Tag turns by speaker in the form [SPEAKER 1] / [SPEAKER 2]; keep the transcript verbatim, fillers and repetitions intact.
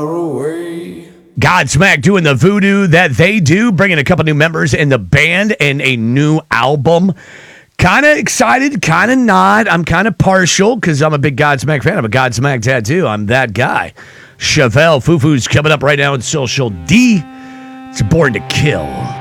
[SPEAKER 1] away.
[SPEAKER 2] Godsmack doing the voodoo that they do, bringing a couple new members in the band and a new album. Kind of excited, kind of not. I'm kind of partial because I'm a big Godsmack fan. I'm a Godsmack tattoo. I'm that guy. Chevelle Fufu's coming up right now in Social D. It's Born to Kill.